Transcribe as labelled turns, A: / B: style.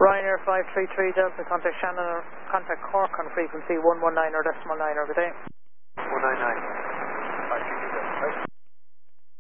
A: Ryanair 533 Delta, contact Shannon, contact Cork on frequency 119 or decimal 9, good day.
B: 199.